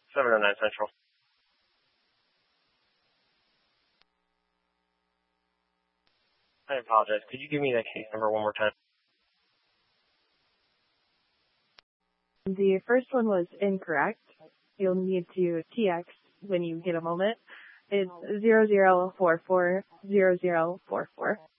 709 Central. I apologize. Could you give me that case number one more time? The first one was incorrect. You'll need to TX when you get a moment. It's 00440044.